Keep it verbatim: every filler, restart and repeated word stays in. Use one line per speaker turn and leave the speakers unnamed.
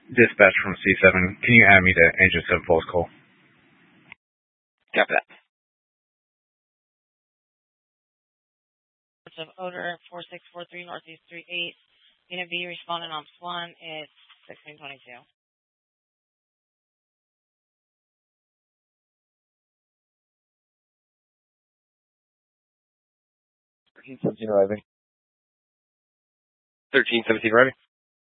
Dispatch from C seven. Can you add me to Engine seven Pulse call?
Copy that.
Of odor four six four three Northeast three eight. Unit B responding on one. It's sixteen twenty-two.
thirteen seventeen arriving.
thirteen seventeen arriving.